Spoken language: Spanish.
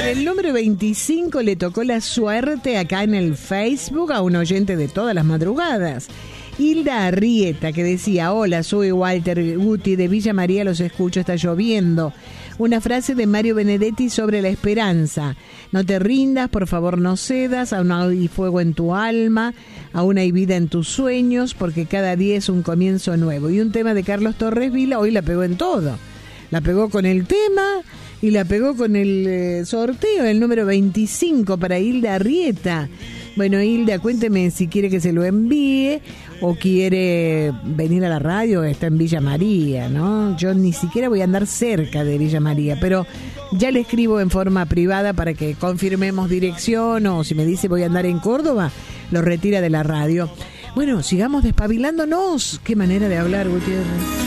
el número 25 le tocó la suerte acá en el Facebook a un oyente de todas las madrugadas. Hilda Arrieta, que decía: hola, soy Walter Guti de Villa María, los escucho, está lloviendo. Una frase de Mario Benedetti sobre la esperanza: no te rindas, por favor no cedas, aún hay fuego en tu alma, aún hay vida en tus sueños, porque cada día es un comienzo nuevo. Y un tema de Carlos Torres Vila, hoy la pegó en todo. La pegó con el tema y la pegó con el sorteo, el número 25 para Hilda Arrieta. Bueno, Hilda, cuénteme si quiere que se lo envíe o quiere venir a la radio. Está en Villa María, ¿no? Yo ni siquiera voy a andar cerca de Villa María, pero ya le escribo en forma privada para que confirmemos dirección, o si me dice voy a andar en Córdoba, lo retira de la radio. Bueno, sigamos despabilándonos. Qué manera de hablar, Gutiérrez.